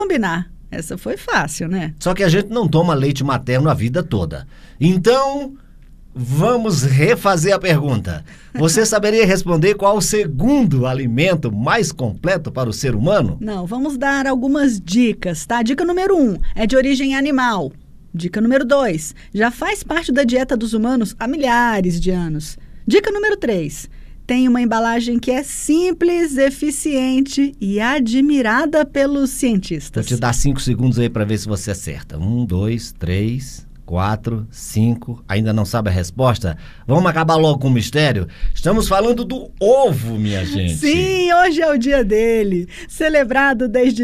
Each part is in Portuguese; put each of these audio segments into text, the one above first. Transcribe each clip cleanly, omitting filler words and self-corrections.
combinar. Essa foi fácil, né? Só que a gente não toma leite materno a vida toda. Então, vamos refazer a pergunta. Você saberia responder qual o segundo alimento mais completo para o ser humano? Não, vamos dar algumas dicas, tá? Dica número 1, é de origem animal. Dica número 2, já faz parte da dieta dos humanos há milhares de anos. Dica número 3, tem uma embalagem que é simples, eficiente e admirada pelos cientistas. Vou te dar 5 segundos aí para ver se você acerta. 1, 2, 3... 4, 5, ainda não sabe a resposta? Vamos acabar logo com o mistério? Estamos falando do ovo, minha gente. Sim, hoje é o dia dele. Celebrado desde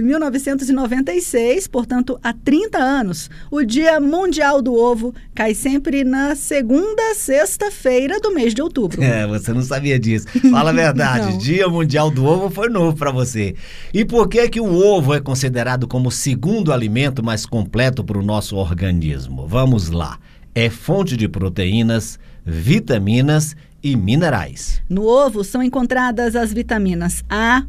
1996, portanto, há 30 anos, o Dia Mundial do Ovo cai sempre na segunda sexta-feira do mês de outubro. Você não sabia disso. Fala a verdade, Dia Mundial do Ovo foi novo para você. E por que o ovo é considerado como o segundo alimento mais completo para o nosso organismo? Vamos lá. É fonte de proteínas, vitaminas e minerais. No ovo são encontradas as vitaminas A,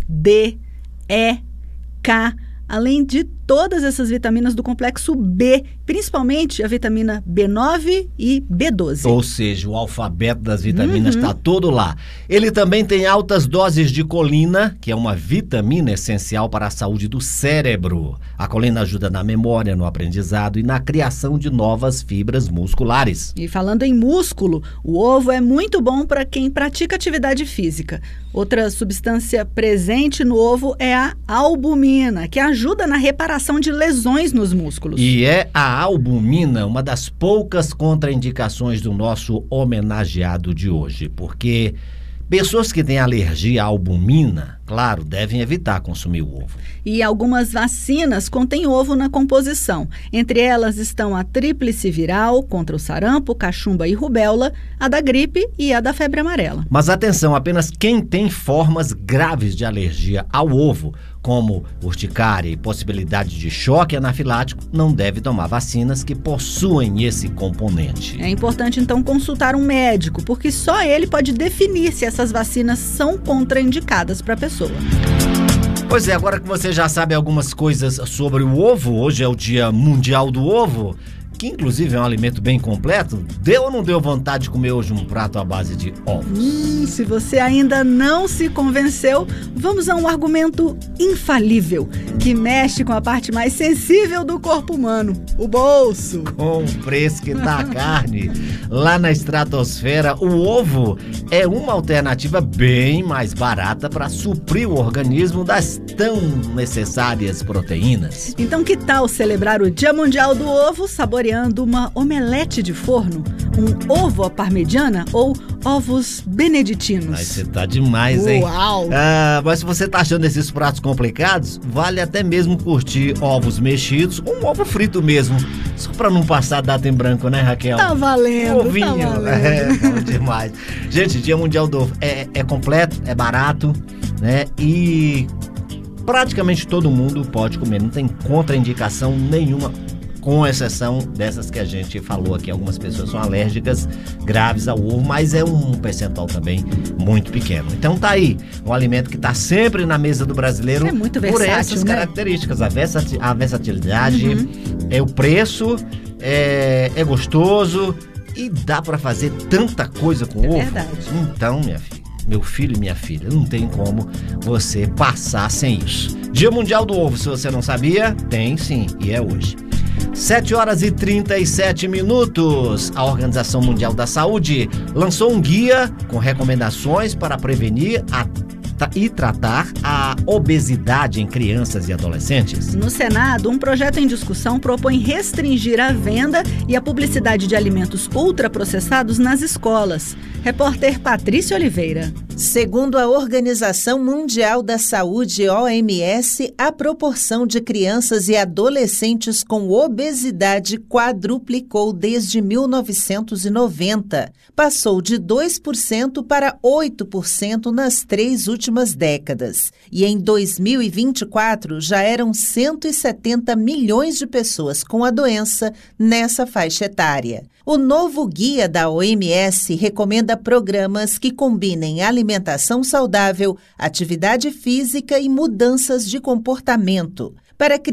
D, E, K, além de todas essas vitaminas do complexo B, principalmente a vitamina B9 e B12. Ou seja, o alfabeto das vitaminas está todo lá. Ele também tem altas doses de colina, que é uma vitamina essencial para a saúde do cérebro. A colina ajuda na memória, no aprendizado e na criação de novas fibras musculares. E falando em músculo, o ovo é muito bom para quem pratica atividade física. Outra substância presente no ovo é a albumina, que ajuda na reparação de lesões nos músculos. E é a albumina uma das poucas contraindicações do nosso homenageado de hoje, porque pessoas que têm alergia à albumina, claro, devem evitar consumir o ovo. E algumas vacinas contêm ovo na composição. Entre elas estão a tríplice viral contra o sarampo, cachumba e rubéola, a da gripe e a da febre amarela. Mas atenção, apenas quem tem formas graves de alergia ao ovo, como urticária e possibilidade de choque anafilático, não deve tomar vacinas que possuem esse componente. É importante, então, consultar um médico, porque só ele pode definir se essas vacinas são contraindicadas para a pessoa. Pois é, agora que você já sabe algumas coisas sobre o ovo, hoje é o Dia Mundial do Ovo, que inclusive é um alimento bem completo, deu ou não deu vontade de comer hoje um prato à base de ovos? Se você ainda não se convenceu, vamos a um argumento infalível, que mexe com a parte mais sensível do corpo humano, o bolso. Com o preço que tá a carne lá na estratosfera, o ovo é uma alternativa bem mais barata para suprir o organismo das tão necessárias proteínas. Então que tal celebrar o Dia Mundial do Ovo saboreando uma omelete de forno, um ovo à parmegiana ou ovos beneditinos? Aí você tá demais, hein? Uau! Mas se você tá achando esses pratos complicados, vale até mesmo curtir ovos mexidos ou um ovo frito mesmo, só pra não passar data em branco, né, Raquel? Tá valendo, ovinho. tá valendo. Bom demais. Gente, Dia Mundial do Ovo é completo, é barato, né? E praticamente todo mundo pode comer, não tem contraindicação nenhuma, com exceção dessas que a gente falou aqui. Algumas pessoas são alérgicas graves ao ovo, mas é um percentual também muito pequeno. Então tá aí, um alimento que tá sempre na mesa do brasileiro. É muito versátil, por essas características, a versatilidade, é o preço, é gostoso e dá pra fazer tanta coisa com ovo. Verdade. Então, minha filha, meu filho e minha filha, não tem como você passar sem isso. Dia Mundial do Ovo, se você não sabia, tem sim, e é hoje. 7h37. A Organização Mundial da Saúde lançou um guia com recomendações para prevenir e tratar a obesidade em crianças e adolescentes. No Senado, um projeto em discussão propõe restringir a venda e a publicidade de alimentos ultraprocessados nas escolas. Repórter Patrícia Oliveira. Segundo a Organização Mundial da Saúde, OMS, a proporção de crianças e adolescentes com obesidade quadruplicou desde 1990. Passou de 2% para 8% nas 3 últimas décadas. E em 2024, já eram 170 milhões de pessoas com a doença nessa faixa etária. O novo guia da OMS recomenda programas que combinem alimentação saudável, atividade física e mudanças de comportamento. Para